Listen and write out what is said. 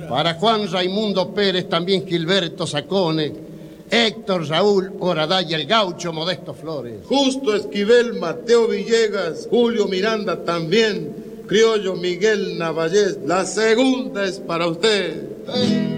Para Juan Raimundo Pérez, también Gilberto Sacone, Héctor Raúl Horadaya, el Gaucho Modesto Flores. Justo Esquivel, Mateo Villegas, Julio Miranda también, Criollo Miguel Navallés. La segunda es para usted.